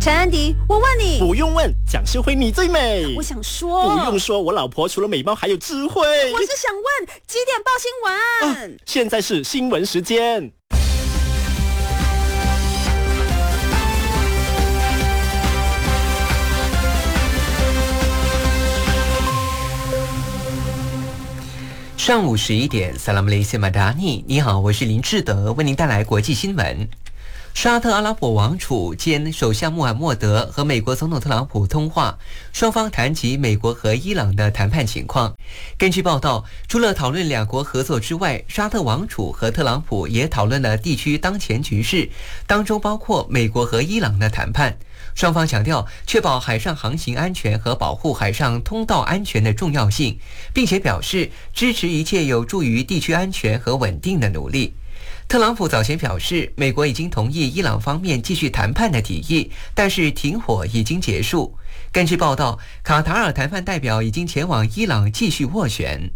陈安迪，我问你， 不用问，蒋秀慧你最美。 我想说， 不用说，我老婆除了美貌还有智慧。 我是想问，几点报新闻？ 现在是新闻时间。 上午11点 ，Salam Malaysia Madani， 你好，我是林志德，为您带来国际新闻。沙特阿拉伯王储兼首相穆罕默德和美国总统特朗普通话，双方谈及美国和伊朗的谈判情况。根据报道，除了讨论两国合作之外，沙特王储和特朗普也讨论了地区当前局势，当中包括美国和伊朗的谈判。双方强调确保海上航行安全和保护海上通道安全的重要性，并且表示支持一切有助于地区安全和稳定的努力。特朗普早前表示，美国已经同意伊朗方面继续谈判的提议，但是停火已经结束。根据报道，卡塔尔谈判代表已经前往伊朗继续斡旋。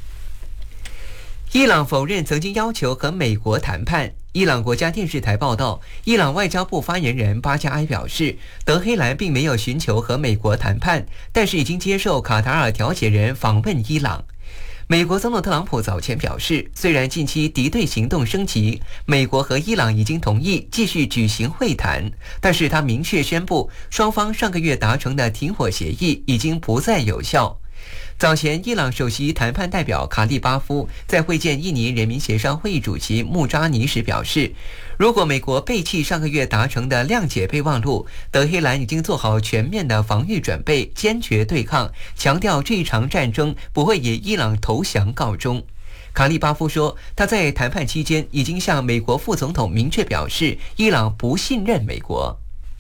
伊朗否认曾经要求和美国谈判。伊朗国家电视台报道，伊朗外交部发言人巴加埃表示，德黑兰并没有寻求和美国谈判，但是已经接受卡塔尔调解人访问伊朗。美国总统特朗普早前表示，虽然近期敌对行动升级，美国和伊朗已经同意继续举行会谈，但是他明确宣布，双方上个月达成的停火协议已经不再有效。早前，伊朗首席谈判代表卡利巴夫在会见印尼人民协商会议主席穆扎尼时表示，如果美国背弃上个月达成的谅解备忘录，德黑兰已经做好全面的防御准备，坚决对抗，强调这一场战争不会以伊朗投降告终。卡利巴夫说，他在谈判期间已经向美国副总统明确表示，伊朗不信任美国。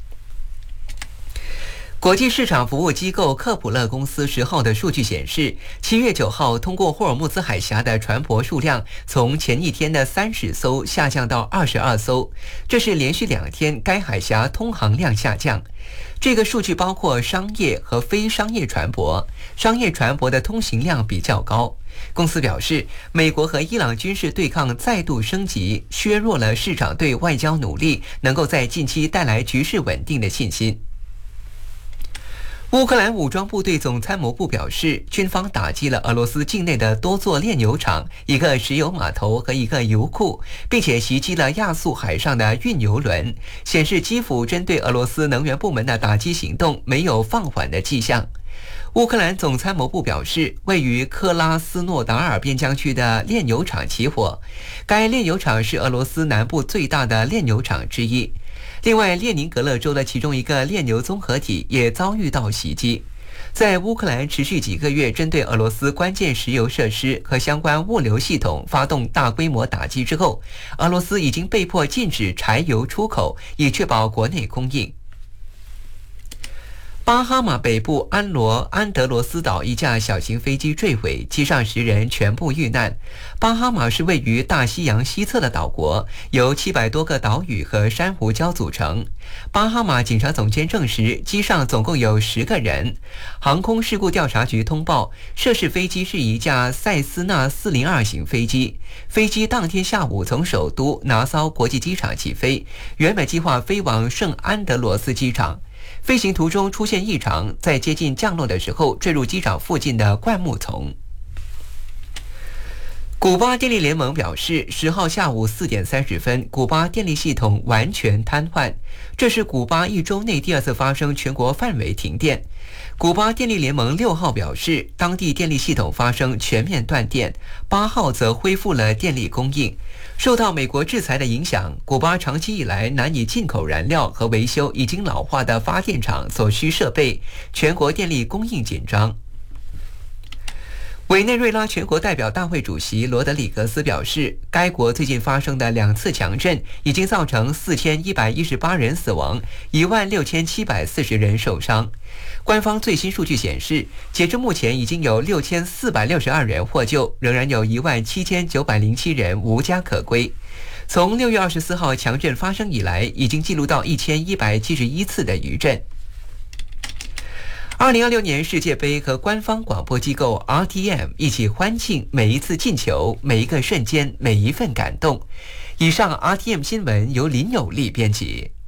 国际市场服务机构科普勒公司10号的数据显示，7月9号通过霍尔木兹海峡的船舶数量从前一天的30艘下降到22艘，这是连续2天该海峡通航量下降。这个数据包括商业和非商业船舶，商业船舶的通行量比较高。公司表示，美国和伊朗军事对抗再度升级，削弱了市场对外交努力能够在近期带来局势稳定的信心。乌克兰武装部队总参谋部表示，军方打击了俄罗斯境内的多座炼油厂、一个石油码头和一个油库，并且袭击了亚速海上的运油轮，显示基辅针对俄罗斯能源部门的打击行动没有放缓的迹象。乌克兰总参谋部表示，位于克拉斯诺达尔边疆区的炼油厂起火，该炼油厂是俄罗斯南部最大的炼油厂之一。另外，列宁格勒州的其中一个炼油综合体也遭遇到袭击。在乌克兰持续几个月针对俄罗斯关键石油设施和相关物流系统发动大规模打击之后，俄罗斯已经被迫禁止柴油出口，以确保国内供应。巴哈马北部安德罗斯岛一架小型飞机坠毁，机上10人全部遇难。巴哈马是位于大西洋西侧的岛国，由700多个岛屿和珊瑚礁组成。巴哈马警察总监证实，机上总共有10个人。航空事故调查局通报，涉事飞机是一架塞斯纳402型飞机。飞机当天下午从首都拿骚国际机场起飞，原本计划飞往圣安德罗斯机场。飞行途中出现异常，在接近降落的时候坠入机场附近的灌木丛。古巴电力联盟表示，10号下午4点30分，古巴电力系统完全瘫痪，这是古巴1周内第2次发生全国范围停电。古巴电力联盟6号表示，当地电力系统发生全面断电，8号则恢复了电力供应。受到美国制裁的影响，古巴长期以来难以进口燃料和维修已经老化的发电厂所需设备，全国电力供应紧张。委内瑞拉全国代表大会主席罗德里格斯表示，该国最近发生的2次强震已经造成4118人死亡，16740人受伤。官方最新数据显示，截至目前已经有6462人获救，仍然有17907人无家可归。从6月24号强震发生以来，已经记录到1171次的余震。2026年世界杯和官方广播机构 RTM 一起欢庆每一次进球、每一个瞬间、每一份感动。以上 RTM 新闻由林有利编辑。